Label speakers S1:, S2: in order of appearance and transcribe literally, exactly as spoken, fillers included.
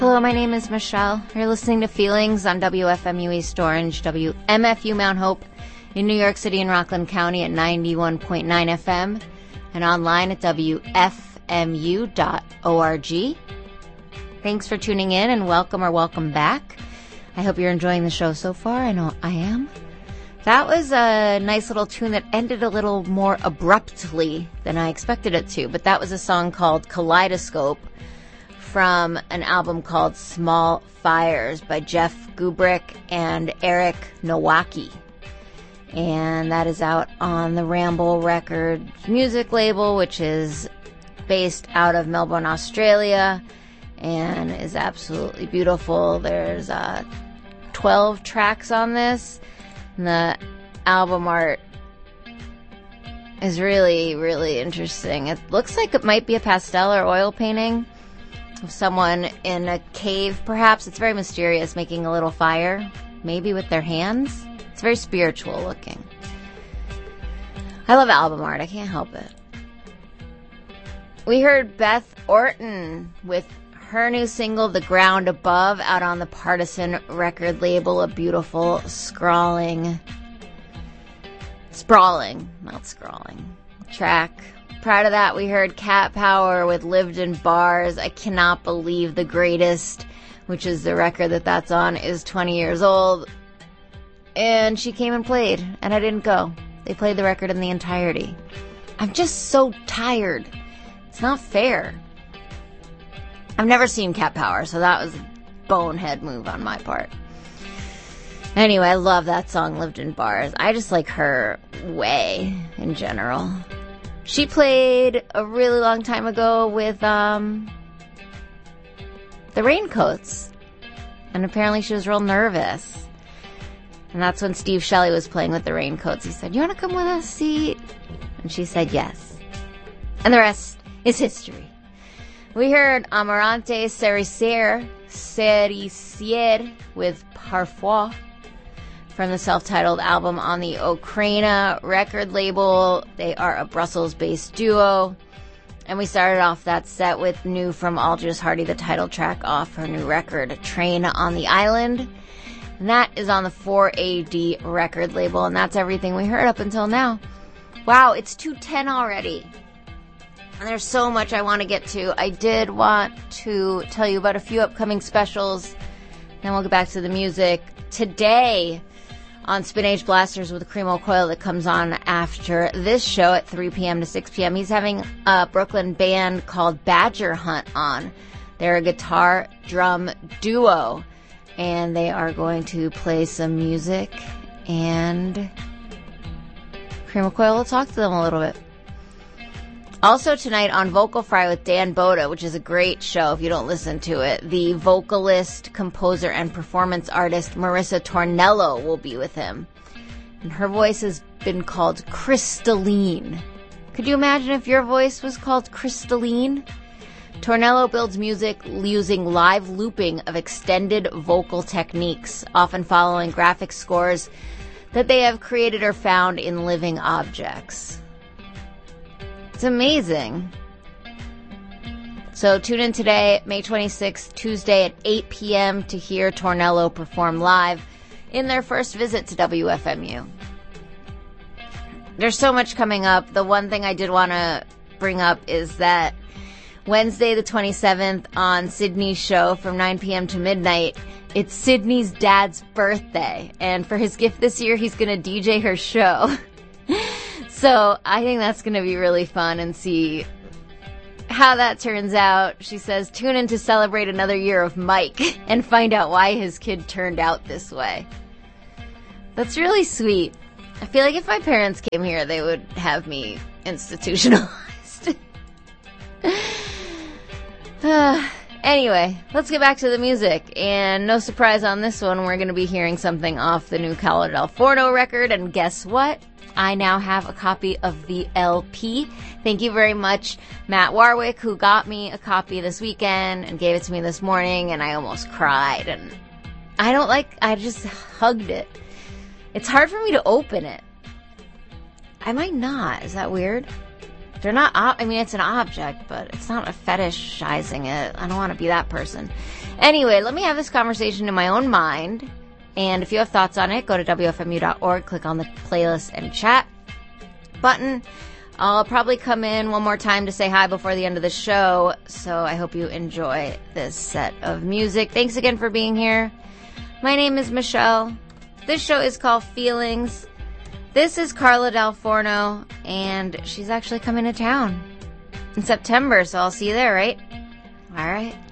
S1: Hello, my name is Michelle. You're listening to Feelings on W F M U East Orange, W M F U Mount Hope in New York City and Rockland County at ninety-one point nine F M and online at W F M U dot org. Thanks for tuning in and welcome or welcome back. I hope you're enjoying the show so far. I know I am. That was a nice little tune that ended a little more abruptly than I expected it to, but that was a song called Kaleidoscope from an album called Small Fires by Jeff Gubrick and Eric Nowacki. And that is out on the Ramble Records music label, which is based out of Melbourne, Australia, and is absolutely beautiful. There's uh, twelve tracks on this, and the album art is really, really interesting. It looks like it might be a pastel or oil painting of someone in a cave, perhaps. It's very mysterious, making a little fire, maybe with their hands. It's very spiritual looking. I love album art. I can't help it. We heard Beth Orton with her new single, The Ground Above, out on the Partisan record label. A beautiful, scrawling, sprawling, not scrawling, track. Prior to that, we heard Cat Power with Lived in Bars. I cannot believe The Greatest, which is the record that that's on, is twenty years old. And she came and played, and I didn't go. They played the record in the entirety. I'm just so tired. It's not fair. I've never seen Cat Power, so that was a bonehead move on my part. Anyway, I love that song, Lived in Bars. I just like her way in general. She played a really long time ago with um, the Raincoats. And apparently she was real nervous. And that's when Steve Shelley was playing with the Raincoats. He said, "You want to come with us, see?" And she said yes. And the rest is history. We heard Amarante Cerisier, Cerisier with Parfois from the self-titled album on the Okraina record label. They are a Brussels-based duo. And we started off that set with new from Aldous Hardy, the title track off her new record, Train on the Island. And that is on the four A D record label. And that's everything we heard up until now. Wow, it's two ten already. And there's so much I want to get to. I did want to tell you about a few upcoming specials. Then we'll get back to the music. Today on Spin Age Blasters with Cremo Coil, that comes on after this show at three p.m. to six p.m. He's having a Brooklyn band called Badger Hunt on. They're a guitar drum duo, and they are going to play some music, and Cremo Coil will talk to them a little bit. Also tonight on Vocal Fry with Dan Boda, which is a great show if you don't listen to it, the vocalist, composer, and performance artist Marissa Tornello will be with him. And her voice has been called crystalline. Could you imagine if your voice was called crystalline? Tornello builds music using live looping of extended vocal techniques, often following graphic scores that they have created or found in living objects. It's amazing. So tune in today, May twenty-sixth, Tuesday at eight p.m. to hear Tornello perform live in their first visit to W F M U. There's so much coming up. The one thing I did want to bring up is that Wednesday the twenty-seventh on Sydney's show from nine p.m. to midnight, it's Sydney's dad's birthday. And for his gift this year, he's going to D J her show. So I think that's going to be really fun and see how that turns out. She says, tune in to celebrate another year of Mike and find out why his kid turned out this way. That's really sweet. I feel like if my parents came here, they would have me institutionalized. uh, anyway, let's get back to the music. And no surprise on this one, we're going to be hearing something off the new Carlo Del Forno record. And guess what? I now have a copy of the L P. Thank you very much, Matt Warwick, who got me a copy this weekend and gave it to me this morning, and I almost cried. And I don't like, I just hugged it. It's hard for me to open it. I might not. Is that weird? They're not, I mean, it's an object, but it's not a fetishizing it. I don't want to be that person. Anyway, let me have this conversation in my own mind. And if you have thoughts on it, go to W F M U dot org, click on the playlist and chat button. I'll probably come in one more time to say hi before the end of the show. So I hope you enjoy this set of music. Thanks again for being here. My name is Michelle. This show is called Feelings. This is Carla Del Forno, and she's actually coming to town in September, so I'll see you there, right? All right.